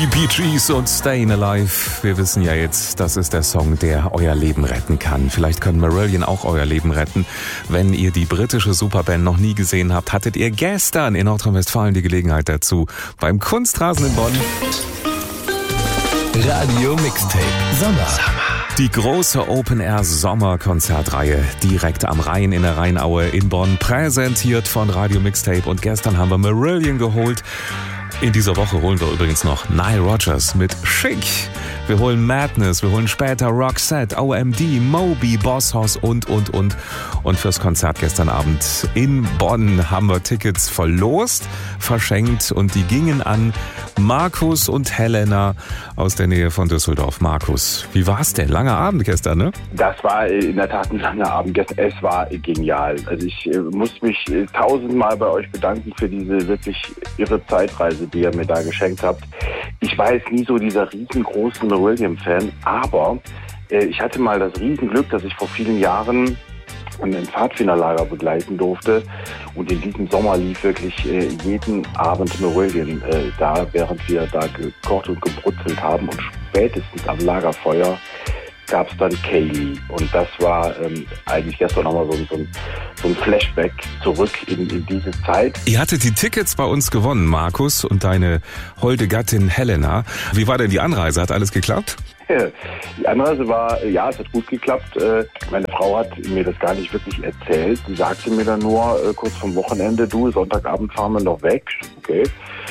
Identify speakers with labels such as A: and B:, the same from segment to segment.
A: Die Bee Gees und Stayin' Alive. Wir wissen ja jetzt, das ist der Song, der euer Leben retten kann. Vielleicht können Marillion auch euer Leben retten. Wenn ihr die britische Superband noch nie gesehen habt, hattet ihr gestern in Nordrhein-Westfalen die Gelegenheit dazu. Beim Kunstrasen in Bonn.
B: Radio Mixtape Sommer.
A: Die große Open-Air-Sommer-Konzertreihe direkt am Rhein in der Rheinaue in Bonn, präsentiert von Radio Mixtape. Und gestern haben wir Marillion geholt. In dieser Woche holen wir übrigens noch Nile Rodgers mit Chic. Wir holen Madness, wir holen später Roxette, OMD, Moby, Boss Hoss und. Und fürs Konzert gestern Abend in Bonn haben wir Tickets verlost, verschenkt und die gingen an Markus und Helena aus der Nähe von Düsseldorf. Markus, wie war's denn? Langer Abend gestern, ne?
C: Das war in der Tat ein langer Abend gestern. Es war genial. Also ich muss mich tausendmal bei euch bedanken für diese wirklich irre Zeitreise, die ihr mir da geschenkt habt. Ich war jetzt nie so dieser riesengroße Marillion-Fan, aber ich hatte mal das Riesenglück, dass ich vor vielen Jahren ein Pfadfinderlager begleiten durfte und in diesem Sommer lief wirklich jeden Abend Marillion da, während wir da gekocht und gebrutzelt haben, und spätestens am Lagerfeuer gab es dann Kaylee, und das war eigentlich gestern nochmal so ein Flashback zurück in diese Zeit.
A: Ihr hattet die Tickets bei uns gewonnen, Markus, und deine holde Gattin Helena. Wie war denn die Anreise? Hat alles geklappt?
C: Die Anreise war, ja, es hat gut geklappt. Meine Frau hat mir das gar nicht wirklich erzählt. Sie sagte mir dann nur kurz vom Wochenende, du, Sonntagabend fahren wir noch weg. Okay.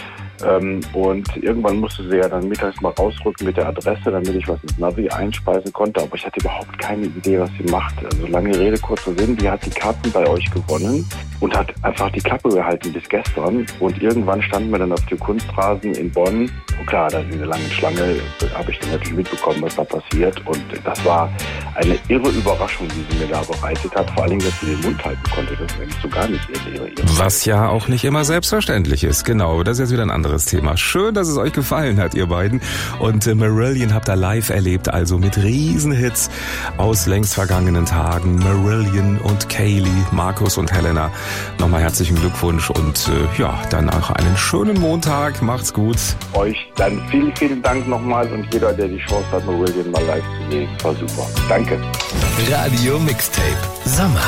C: Und irgendwann musste sie ja dann mittags mal rausrücken mit der Adresse, damit ich was ins Navi einspeisen konnte. Aber ich hatte überhaupt keine Idee, was sie macht. Also lange Rede, kurzer Sinn, die hat die Karten bei euch gewonnen und hat einfach die Klappe gehalten bis gestern. Und irgendwann standen wir dann auf dem Kunstrasen in Bonn. Und klar, da in der langen Schlange habe ich dann natürlich mitbekommen, was da passiert. Und das war eine irre Überraschung, die sie mir da bereitet hat. Vor allem, dass sie den Mund halten konnte. Das ist eigentlich so gar nicht irre.
A: Was ja auch nicht immer selbstverständlich ist. Genau, das ist jetzt wieder ein anderes Thema. Schön, dass es euch gefallen hat, ihr beiden. Und Marillion habt ihr live erlebt, also mit Riesenhits aus längst vergangenen Tagen. Marillion und Kaylee, Markus und Helena. Nochmal herzlichen Glückwunsch und dann auch einen schönen Montag. Macht's gut.
C: Euch dann vielen, vielen Dank nochmal, und jeder, der die Chance hat, Marillion mal live zu sehen, war super. Danke.
B: Radio Mixtape Sommer.